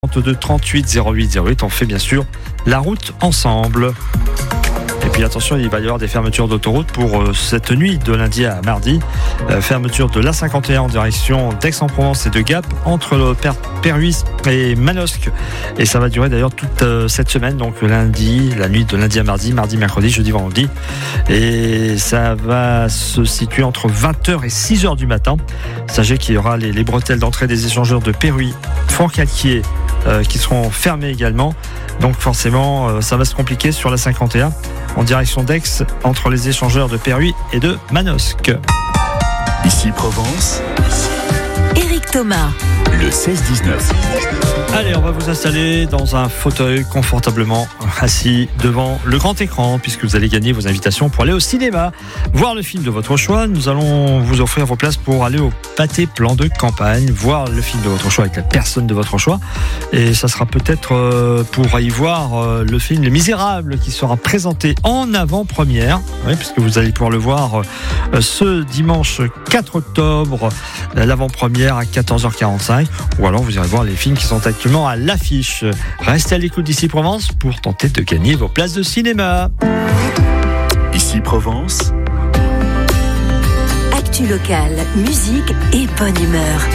32 38 08 08. On fait bien sûr la route ensemble. Et puis attention, il va y avoir des fermetures d'autoroute pour cette nuit de lundi à mardi. Fermeture de l'A51 en direction d'Aix-en-Provence et de Gap entre le Perhuis et Manosque. Et ça va durer d'ailleurs toute cette semaine, donc lundi, la nuit de lundi à mardi, mardi, mercredi, jeudi, vendredi. Et ça va se situer entre 20h et 6h du matin. Sachez qu'il y aura les bretelles d'entrée des échangeurs de Perhuis, Fort-Calquier qui seront fermées également. Donc forcément, ça va se compliquer sur la 51 en direction d'Aix entre les échangeurs de Perhuis et de Manosque. Ici Provence. Éric Thomas. Le 16-19. Allez, on va vous installer dans un fauteuil confortablement assis devant le grand écran puisque vous allez gagner vos invitations pour aller au cinéma, voir le film de votre choix. Nous allons vous offrir vos places pour aller au Pâté Plan de Campagne, voir le film de votre choix avec la personne de votre choix. Et ça sera peut-être pour y voir le film Les Misérables qui sera présenté en avant-première, oui, puisque vous allez pouvoir le voir ce dimanche 4 octobre, l'avant-première à 14h45, ou alors vous irez voir les films qui sont actuellement à l'affiche. Restez à l'écoute d'Ici Provence pour tenter de gagner vos places de cinéma. Ici Provence. Actu locale, musique et bonne humeur.